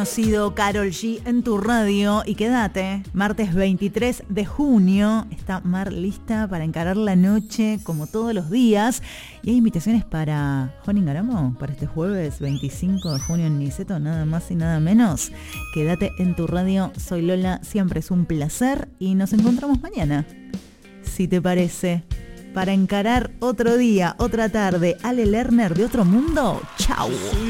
Ha sido Karol G en tu radio y quédate, martes 23 de junio, está Mar lista para encarar la noche como todos los días y hay invitaciones para Juan Ingaramo para este jueves 25 de junio en Niceto, nada más y nada menos. Quédate en tu radio, soy Lola, siempre es un placer y nos encontramos mañana, si te parece, para encarar otro día, otra tarde. Ale Lerner de Otro Mundo, chau.